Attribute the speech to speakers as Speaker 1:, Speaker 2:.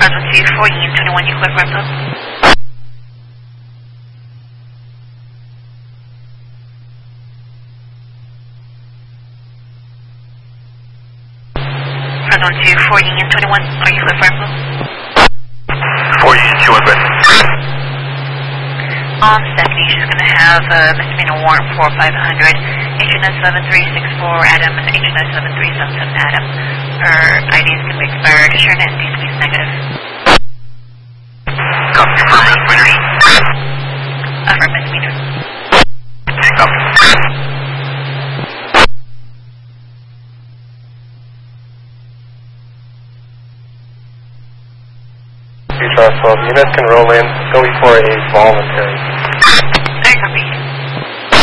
Speaker 1: 512 Union 21, you clear for info. 512 Union 21, are you clear for info?
Speaker 2: 4 Union 21, good.
Speaker 1: On second, you're just going to have misdemeanor warrant for 500, HNS 7364 Adam and HNS 7377 Adam. Her ID is going to be expired. Sure, net please negative.
Speaker 2: Copy, affirm misdemeanors.
Speaker 1: Affirm misdemeanor.
Speaker 2: Copy.
Speaker 3: Utah 12 units can roll in, going for a voluntary.